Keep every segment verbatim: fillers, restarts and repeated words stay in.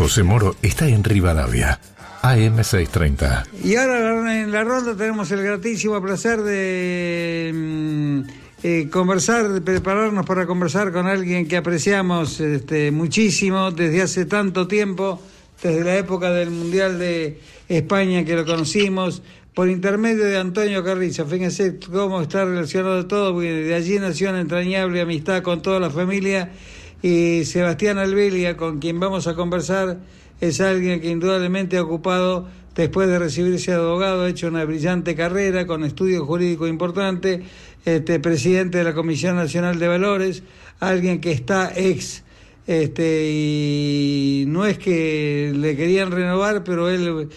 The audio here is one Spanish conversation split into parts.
José Moro está en Rivadavia, A M seiscientos treinta. Y ahora en la ronda tenemos el gratísimo placer de eh, conversar, de prepararnos para conversar con alguien que apreciamos este, muchísimo desde hace tanto tiempo, desde la época del Mundial de España que lo conocimos, por intermedio de Antonio Carrizo. Fíjense cómo está relacionado todo, porque de allí nació una entrañable amistad con toda la familia. Y Sebastián Albelia, con quien vamos a conversar, es alguien que indudablemente ha ocupado, después de recibirse de abogado, ha hecho una brillante carrera con estudio jurídico importante, este, presidente de la Comisión Nacional de Valores, alguien que está ex, este, y no es que le querían renovar, pero él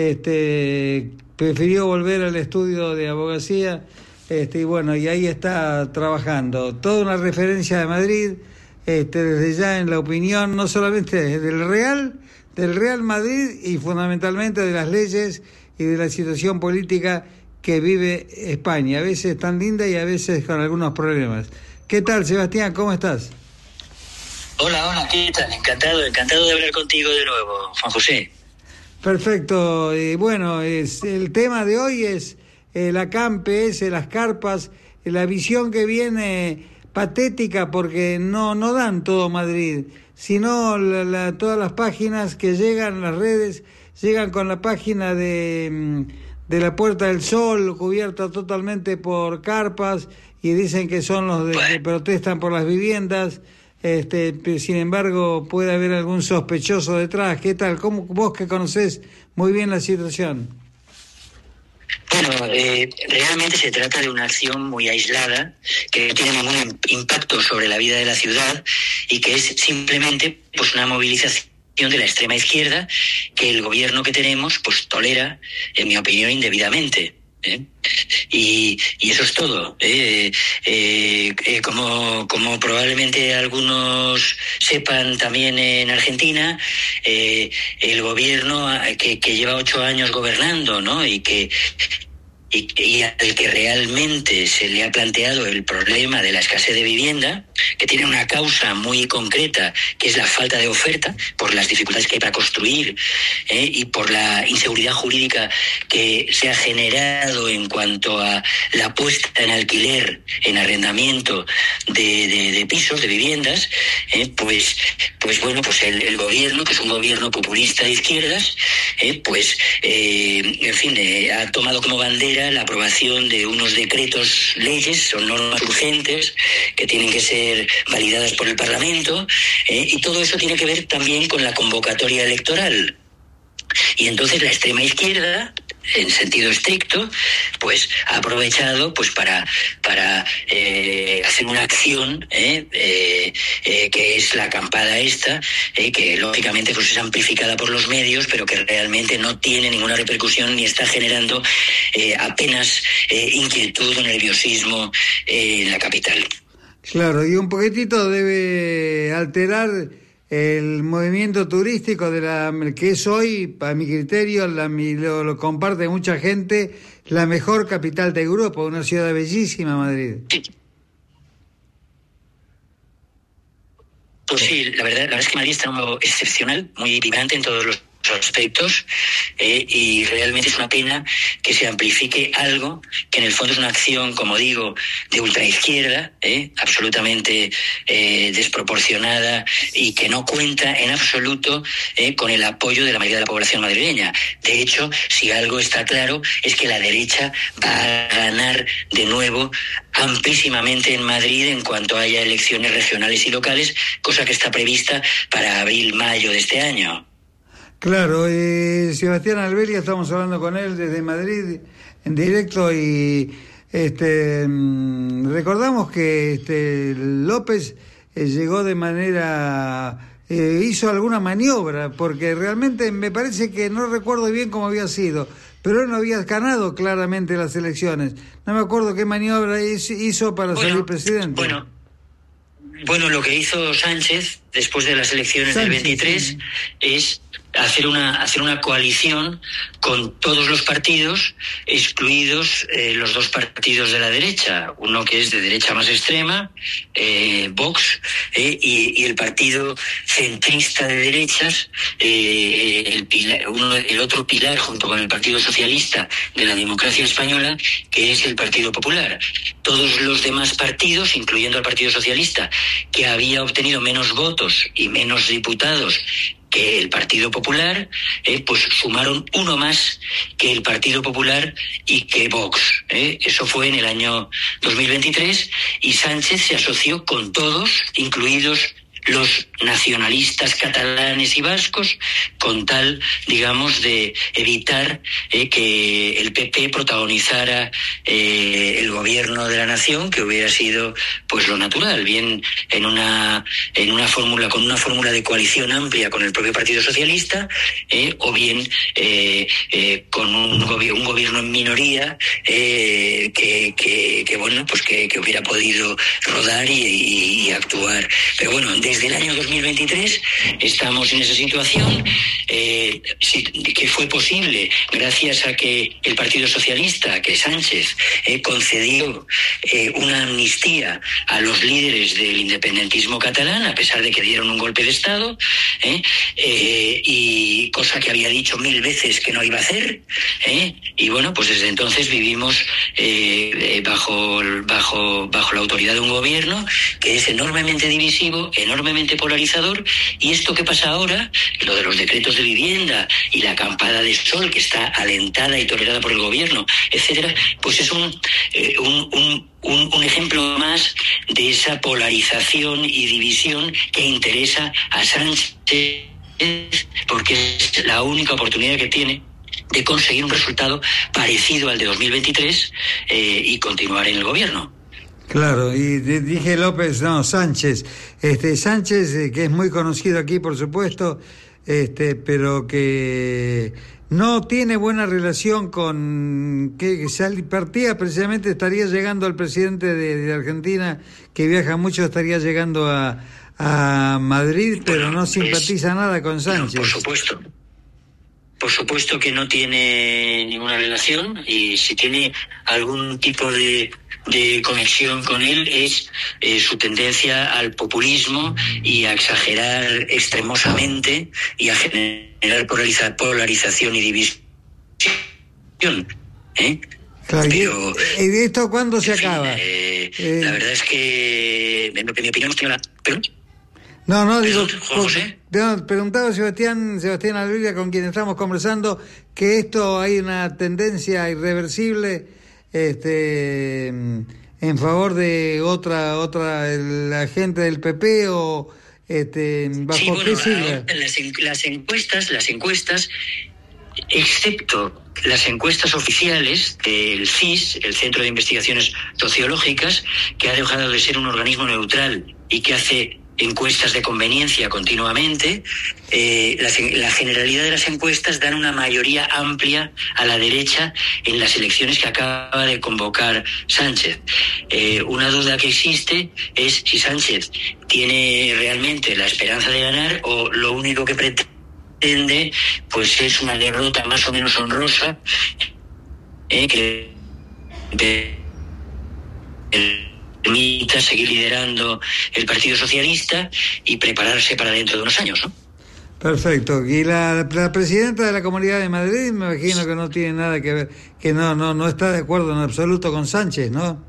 este, prefirió volver al estudio de abogacía, este, y bueno, y ahí está trabajando. Toda una referencia de Madrid, este, desde ya en la opinión, no solamente del Real, del Real Madrid y fundamentalmente de las leyes y de la situación política que vive España, a veces tan linda y a veces con algunos problemas. ¿Qué tal, Sebastián? ¿Cómo estás? Hola, hola, ¿qué tal? Encantado, encantado de hablar contigo de nuevo, Juan José. Perfecto. Y bueno, es, el tema de hoy es el acampe ese, las carpas, la visión que viene patética porque no, no dan todo Madrid, sino la, la, todas las páginas que llegan, las redes, llegan con la página de, de la Puerta del Sol, cubierta totalmente por carpas, y dicen que son los de, que protestan por las viviendas. Este, sin embargo, puede haber algún sospechoso detrás. ¿Qué tal? ¿Cómo, vos que conocés muy bien la situación? Bueno, eh, realmente se trata de una acción muy aislada, que no tiene ningún impacto sobre la vida de la ciudad y que es simplemente pues una movilización de la extrema izquierda que el gobierno que tenemos pues tolera, en mi opinión, indebidamente. ¿Eh? Y, y eso es todo. ¿eh? Eh, eh, como, como probablemente algunos sepan también en Argentina, eh, el gobierno que, que lleva ocho años gobernando, ¿no? y que Y, y al que realmente se le ha planteado el problema de la escasez de vivienda, que tiene una causa muy concreta, que es la falta de oferta, por las dificultades que hay para construir ¿eh? y por la inseguridad jurídica que se ha generado en cuanto a la puesta en alquiler, en arrendamiento de, de, de pisos, de viviendas, ¿eh? pues, pues bueno, pues el, el gobierno, que es un gobierno populista de izquierdas, ¿eh? pues, eh, en fin, eh, ha tomado como bandera la aprobación de unos decretos leyes, son normas urgentes que tienen que ser validadas por el Parlamento, eh, y todo eso tiene que ver también con la convocatoria electoral. Y entonces la extrema izquierda, en sentido estricto, pues ha aprovechado pues para para eh, hacer una acción eh, eh, eh, que es la acampada esta, eh, que lógicamente pues es amplificada por los medios, pero que realmente no tiene ninguna repercusión ni está generando eh, apenas eh, inquietud o nerviosismo eh, en la capital. Claro, y un poquitito debe alterar el movimiento turístico de la que es hoy, a mi criterio, la, lo, lo comparte mucha gente, la mejor capital de Europa, una ciudad bellísima, Madrid. Sí. Pues sí, la verdad, la verdad es que Madrid está en algo excepcional, muy vibrante en todos los aspectos, eh, y realmente es una pena que se amplifique algo que en el fondo es una acción, como digo, de ultraizquierda, eh, absolutamente eh, desproporcionada y que no cuenta en absoluto eh, con el apoyo de la mayoría de la población madrileña. De hecho, si algo está claro es que la derecha va a ganar de nuevo amplísimamente en Madrid en cuanto haya elecciones regionales y locales, cosa que está prevista para abril-mayo de este año. Claro, eh, Sebastián Albelia, estamos hablando con él desde Madrid en directo y este mm, recordamos que este López eh, llegó de manera, eh, hizo alguna maniobra, porque realmente me parece que no recuerdo bien cómo había sido, pero él no había ganado claramente las elecciones. No me acuerdo qué maniobra hizo para bueno, salir presidente. Bueno. Bueno, lo que hizo Sánchez después de las elecciones Sánchez, del veintitrés sí. es hacer una hacer una coalición con todos los partidos, excluidos eh, los dos partidos de la derecha, uno que es de derecha más extrema, eh, Vox, eh, y, y el partido centrista de derechas, eh, el, pilar, uno, el otro pilar junto con el Partido Socialista de la democracia española, que es el Partido Popular. Todos los demás partidos, incluyendo al Partido Socialista, que había obtenido menos votos y menos diputados que el Partido Popular, eh, pues sumaron uno más que el Partido Popular y que Vox. Eh. Eso fue en el año dos mil veintitrés, y Sánchez se asoció con todos, incluidos los nacionalistas catalanes y vascos, con tal, digamos, de evitar eh, que el P P protagonizara eh, el gobierno de la nación, que hubiera sido pues lo natural, bien en una en una fórmula con una fórmula de coalición amplia con el propio Partido Socialista, eh, o bien eh, eh, con un, gobi- un gobierno en minoría eh, que, que, que bueno pues que, que hubiera podido rodar y, y, y actuar. Pero bueno, desde el año dos mil veintitrés estamos en esa situación, eh, que fue posible gracias a que el Partido Socialista, que Sánchez, eh, concedió eh, una amnistía a los líderes del independentismo catalán, a pesar de que dieron un golpe de Estado, eh, eh, y cosa que había dicho mil veces que no iba a hacer, eh, y bueno, pues desde entonces vivimos eh, bajo, bajo, bajo la autoridad de un gobierno que es enormemente divisivo, enormemente polarizador, y esto que pasa ahora, lo de los decretos de vivienda y la acampada de sol que está alentada y tolerada por el gobierno, etcétera, pues es un, eh, un, un Un, un ejemplo más de esa polarización y división que interesa a Sánchez, porque es la única oportunidad que tiene de conseguir un resultado parecido al de dos mil veintitrés eh, y continuar en el gobierno. Claro, y dije López, no, Sánchez. Este Sánchez, eh, que es muy conocido aquí, por supuesto, este, pero que no tiene buena relación con que sal, partía precisamente, estaría llegando al presidente de, de Argentina, que viaja mucho, estaría llegando a, a Madrid, pero bueno, no simpatiza es, nada con Sánchez. No, por supuesto. Por supuesto que no tiene ninguna relación, y si tiene algún tipo de, de conexión con él es eh, su tendencia al populismo y a exagerar extremosamente y a generar polariza, polarización y división. ¿Eh? Claro, Pero, ¿y de esto cuándo se en fin, acaba? Eh, eh... La verdad es que, en mi opinión, tiene la... ¿Pero? No, no, digo, Juan José. No, preguntaba Sebastián, Sebastián Albilla, con quien estamos conversando, que esto hay una tendencia irreversible este, en favor de otra, otra, la gente del P P, o este, bajo sí, bueno, qué sigla. Las, las encuestas, las encuestas, excepto las encuestas oficiales del C I S, el Centro de Investigaciones Sociológicas, que ha dejado de ser un organismo neutral y que hace encuestas de conveniencia continuamente, eh, la, la generalidad de las encuestas dan una mayoría amplia a la derecha en las elecciones que acaba de convocar Sánchez. Eh, una duda que existe es si Sánchez tiene realmente la esperanza de ganar, o lo único que pretende pues es una derrota más o menos honrosa, eh, que de, el, permita seguir liderando el Partido Socialista y prepararse para dentro de unos años, ¿no? Perfecto. Y la, la presidenta de la Comunidad de Madrid, me imagino que no tiene nada que ver, que no no no está de acuerdo en absoluto con Sánchez, ¿no?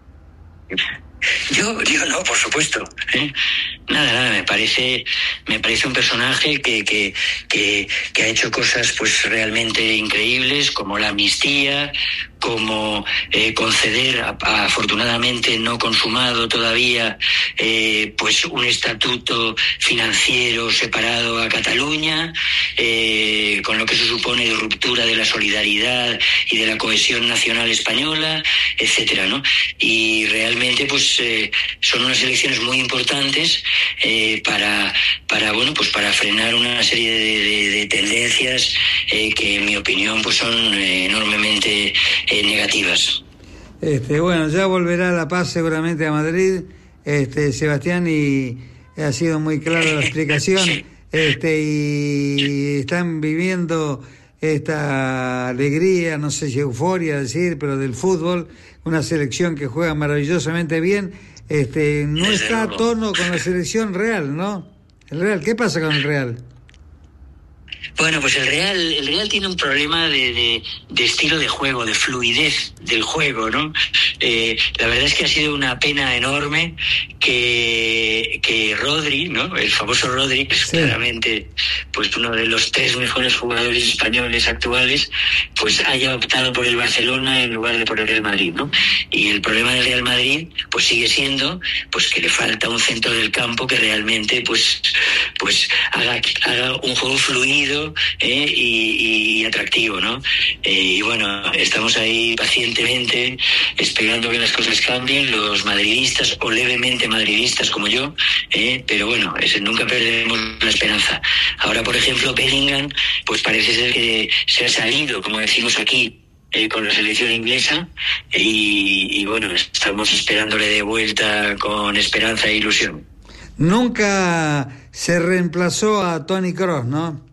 Yo, yo no, por supuesto. ¿eh? Nada, nada, me parece, me parece un personaje que, que, que, que ha hecho cosas pues realmente increíbles, como la amnistía, como eh, conceder, a, a, afortunadamente no consumado todavía, eh, pues un estatuto financiero separado a Cataluña, eh, con lo que eso supone de ruptura de la solidaridad y de la cohesión nacional española, etcétera, ¿no? Y realmente, pues eh, son unas elecciones muy importantes eh, para, para, bueno, pues para frenar una serie de, de, de tendencias eh, que, en mi opinión, pues son eh, enormemente Eh, negativas. Este, bueno, ya volverá la paz seguramente a Madrid, este, Sebastián, y ha sido muy clara la explicación. Sí. este, y están viviendo esta alegría, no sé si euforia decir, pero del fútbol, una selección que juega maravillosamente bien, este, no Desde está luego. a tono con la selección Real, ¿no? El Real, ¿qué pasa con el Real? Bueno, pues el Real, el Real tiene un problema de, de, de estilo de juego, de fluidez del juego, ¿no? Eh, la verdad es que ha sido una pena enorme que, que Rodri, ¿no? El famoso Rodri, que es Sí. claramente pues uno de los tres mejores jugadores españoles actuales, pues haya optado por el Barcelona en lugar de por el Real Madrid, ¿no? Y el problema del Real Madrid, pues sigue siendo, pues que le falta un centro del campo que realmente, pues, pues haga, haga un juego fluido, ¿eh? y, y atractivo, ¿no? Eh, y bueno, estamos ahí pacientemente esperando que las cosas cambien, los madridistas o levemente madridistas como yo, ¿eh? Pero bueno, es, nunca perdemos la esperanza. Ahora, por ejemplo, Bellingham, pues parece ser que se ha salido, como decimos aquí, Eh, con la selección inglesa y, y bueno, estamos esperándole de vuelta con esperanza e ilusión. Nunca se reemplazó a Toni Kroos, ¿no?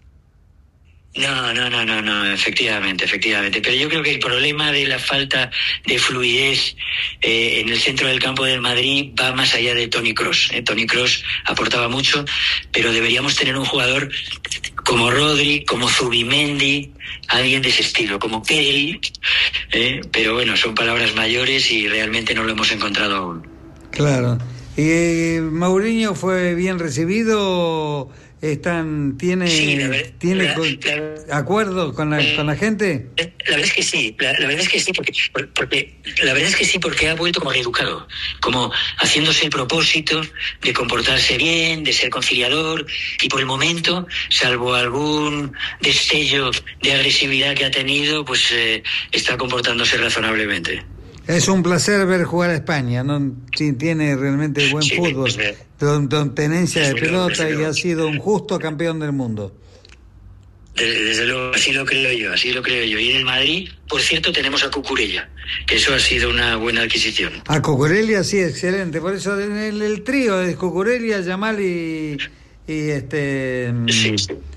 No, no, no, no, no, efectivamente, efectivamente. Pero yo creo que el problema de la falta de fluidez eh, en el centro del campo del Madrid va más allá de Toni Kroos. Eh. Toni Kroos aportaba mucho, pero deberíamos tener un jugador como Rodri, como Zubimendi, alguien de ese estilo, como Pedri. Eh, pero bueno, son palabras mayores y realmente no lo hemos encontrado aún. Claro. ¿Y eh, Mourinho fue bien recibido? Están, ¿Tiene, Sí, la ver- tiene la- con- la- acuerdo con la, con la gente? La verdad es que sí, la, la verdad es que sí, porque, porque la verdad es que sí, porque ha vuelto como reeducado, como haciéndose el propósito de comportarse bien, de ser conciliador, y por el momento, salvo algún destello de agresividad que ha tenido, pues eh, está comportándose razonablemente. Es un placer ver jugar a España, ¿no? Sí, tiene realmente buen Sí, fútbol, desde- con, con tenencia de desde luego, pelota desde y luego. ha sido un justo campeón del mundo. Desde, desde luego, así lo creo yo, así lo creo yo. Y en el Madrid, por cierto, tenemos a Cucurella, que eso ha sido una buena adquisición. A Cucurella sí, excelente. Por eso en el, el trío es Cucurella, Yamal y, y este Sí,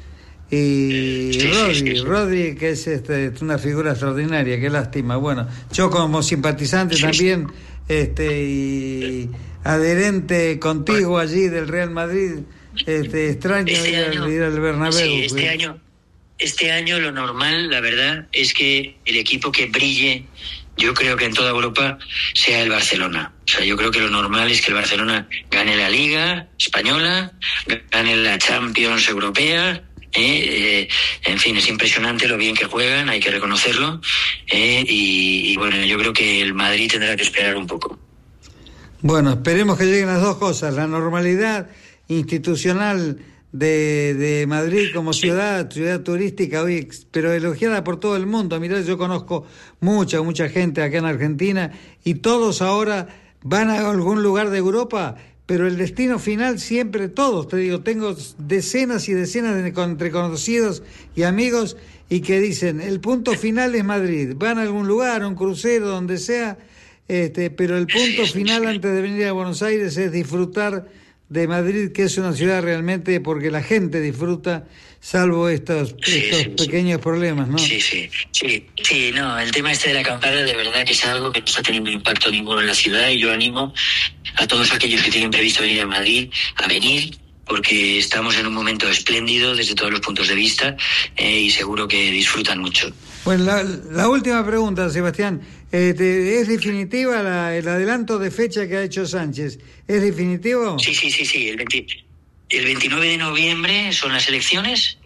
y Sí, sí, Rodri, sí, sí. Rodri que es este, una figura extraordinaria, qué lástima. Bueno, yo como simpatizante Sí, también, este y adherente contigo allí del Real Madrid, este extraño Este ir, al- año- ir al Bernabéu. Sí, este pues. año, este año lo normal, la verdad, es que el equipo que brille, yo creo que en toda Europa, sea el Barcelona. O sea, yo creo que lo normal es que el Barcelona gane la Liga Española, gane la Champions Europea. Eh, eh, en fin, es impresionante lo bien que juegan, hay que reconocerlo. Eh, y, y bueno, yo creo que el Madrid tendrá que esperar un poco. Bueno, esperemos que lleguen las dos cosas, la normalidad institucional de, de Madrid como ciudad, ciudad turística hoy, pero elogiada por todo el mundo. Mirá, yo conozco mucha, mucha gente acá en Argentina y todos ahora van a algún lugar de Europa, pero el destino final siempre todos, te digo, tengo decenas y decenas de entre conocidos y amigos y que dicen, el punto final es Madrid, van a algún lugar, a un crucero, donde sea, este, pero el punto final antes de venir a Buenos Aires es disfrutar de Madrid, que es una ciudad realmente, porque la gente disfruta, salvo estos, Sí, estos sí, sí. pequeños problemas, ¿no? Sí, sí, sí, sí, no, el tema este de la acampada de verdad que es algo que no está teniendo impacto ninguno en la ciudad y yo animo a todos aquellos que tienen previsto venir a Madrid a venir porque estamos en un momento espléndido desde todos los puntos de vista eh, y seguro que disfrutan mucho. Bueno, la, la última pregunta, Sebastián, este, ¿es definitiva la, el adelanto de fecha que ha hecho Sánchez? ¿Es definitivo? Sí, sí, sí, sí, el, veinte, el veintinueve de noviembre son las elecciones.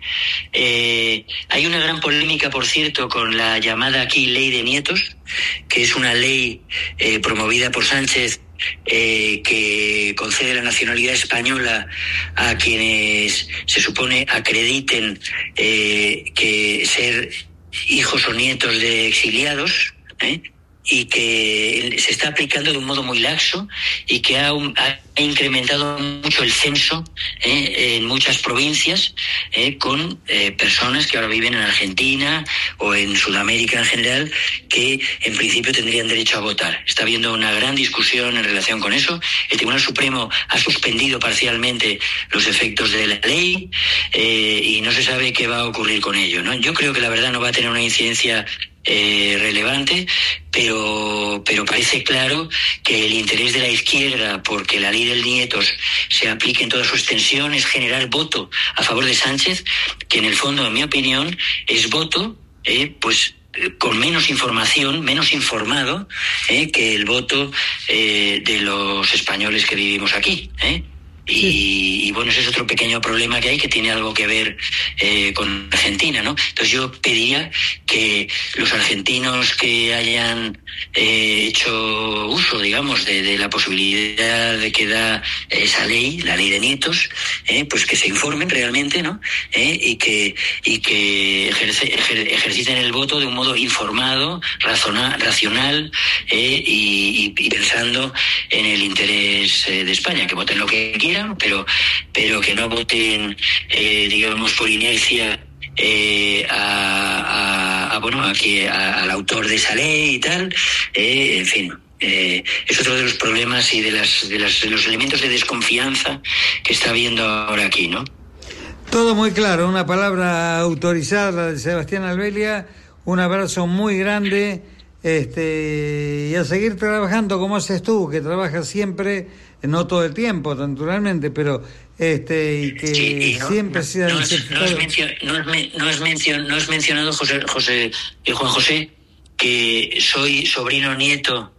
Eh, hay una gran polémica, por cierto, con la llamada aquí Ley de Nietos, que es una ley eh, promovida por Sánchez eh, que concede la nacionalidad española a quienes se supone acrediten eh, que ser hijos o nietos de exiliados, ¿eh? y que se está aplicando de un modo muy laxo y que ha, ha incrementado mucho el censo eh, en muchas provincias eh, con eh, personas que ahora viven en Argentina o en Sudamérica en general, que en principio tendrían derecho a votar. Está habiendo una gran discusión en relación con eso. El Tribunal Supremo ha suspendido parcialmente los efectos de la ley eh, y no se sabe qué va a ocurrir con ello, ¿no? Yo creo que la verdad no va a tener una incidencia Eh, relevante, pero pero parece claro que el interés de la izquierda porque la ley del Nietos se aplique en toda su extensión es generar voto a favor de Sánchez, que en el fondo, en mi opinión, es voto eh, pues con menos información, menos informado eh, que el voto eh, de los españoles que vivimos aquí, ¿eh? Y, y bueno, ese es otro pequeño problema que hay, que tiene algo que ver eh, con Argentina, ¿no? Entonces yo pediría que los argentinos que hayan eh, hecho uso, digamos, de, de la posibilidad de que da esa ley, la ley de Nietos, eh, pues que se informen realmente, ¿no? Eh, y que y que ejerce, ejer, ejerciten el voto de un modo informado, razona, racional eh, y, y, y pensando en el interés eh, de España, que voten lo que quieran, pero pero que no voten eh, digamos por inercia eh, a, a, a bueno aquí a, al autor de esa ley y tal, eh, en fin. Eh, es otro de los problemas y de las de, las, de los elementos de desconfianza que está habiendo ahora aquí, ¿no? Todo muy claro, una palabra autorizada de Sebastián Albelia, un abrazo muy grande, este y a seguir trabajando como haces tú, que trabajas siempre, no todo el tiempo, naturalmente, pero este y que sí, y no, siempre no, sea no, es, no, es mencio, no, es, no, es mencio, no es mencionado José José eh, Juan José, que soy sobrino nieto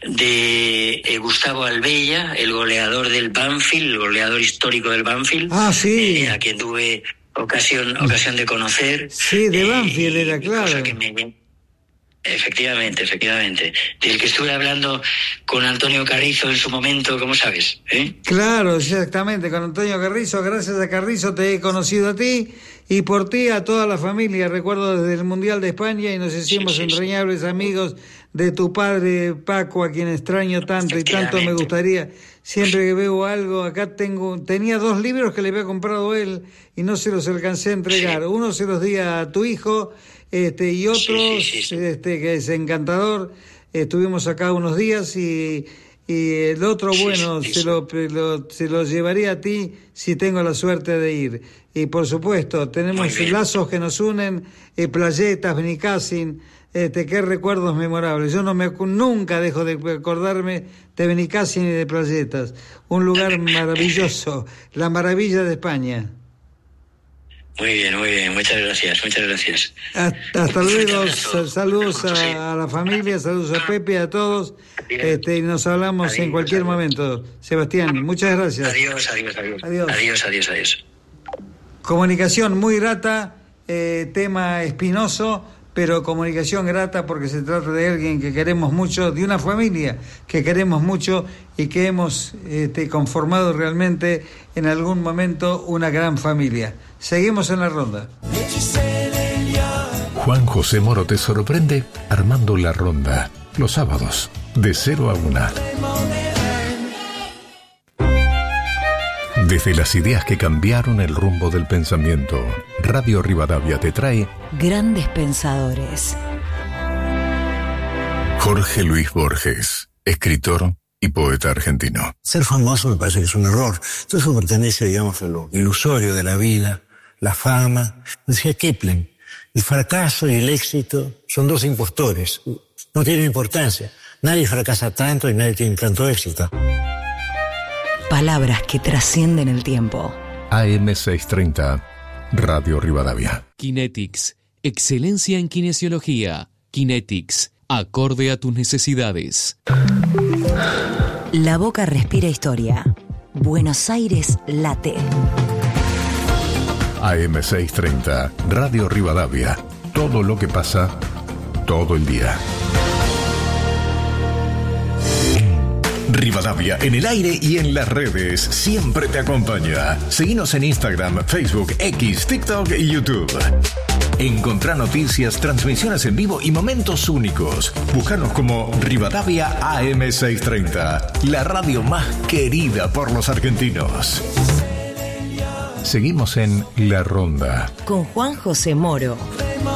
de eh, Gustavo Albella, el goleador del Banfield, el goleador histórico del Banfield, ah, sí. eh, a quien tuve ocasión ocasión de conocer. Sí, de Banfield eh, era claro. Cosa que me, Efectivamente, efectivamente. Del que estuve hablando con Antonio Carrizo en su momento, ¿cómo sabes? ¿Eh? Claro, exactamente, con Antonio Carrizo. Gracias a Carrizo te he conocido a ti y por ti a toda la familia. Recuerdo desde el Mundial de España y nos hicimos sí, sí, entrañables sí. amigos de tu padre Paco, a quien extraño tanto y tanto me gustaría. Siempre que veo algo, acá tengo, tenía dos libros que le había comprado él y no se los alcancé a entregar. Sí. Uno se los di a tu hijo, este y otros, sí, sí, sí, sí. este que es encantador. Estuvimos acá unos días y y el otro, bueno, sí, sí, sí. Se, lo, lo, se lo llevaría a ti si tengo la suerte de ir. Y por supuesto, tenemos lazos que nos unen, eh, Playetas, Benicassim, este, qué recuerdos memorables. Yo no me nunca dejo de acordarme de Benicassim y de Playetas. Un lugar maravilloso, la maravilla de España. Muy bien, muy bien, muchas gracias, muchas gracias. Hasta, hasta luego, saludos a, a la familia, saludos a Pepe, a todos, este, y nos hablamos adiós, en cualquier adiós. momento. Sebastián, muchas gracias. Adiós, adiós, adiós. Adiós, adiós, adiós. adiós. Comunicación muy grata, eh, tema espinoso, pero comunicación grata porque se trata de alguien que queremos mucho, de una familia que queremos mucho y que hemos este, conformado realmente en algún momento una gran familia. Seguimos en la ronda. Juan José Moro te sorprende armando la ronda, los sábados, de cero a una. Desde las ideas que cambiaron el rumbo del pensamiento, Radio Rivadavia te trae Grandes Pensadores. Jorge Luis Borges, escritor y poeta argentino. Ser famoso me parece que es un error. Todo eso pertenece, digamos, a lo ilusorio de la vida, la fama. Decía Kipling, el fracaso y el éxito son dos impostores. No tienen importancia. Nadie fracasa tanto y nadie tiene tanto éxito. Palabras que trascienden el tiempo. A M seiscientos treinta, Radio Rivadavia. Kinetics, excelencia en kinesiología. Kinetics, acorde a tus necesidades. La boca respira historia. Buenos Aires late. A M seiscientos treinta, Radio Rivadavia. Todo lo que pasa, todo el día. Rivadavia, en el aire y en las redes, siempre te acompaña. Seguinos en Instagram, Facebook, X, TikTok y YouTube. Encontrá noticias, transmisiones en vivo y momentos únicos. Búscanos como Rivadavia A M seiscientos treinta, la radio más querida por los argentinos. Seguimos en La Ronda con Juan José Moro.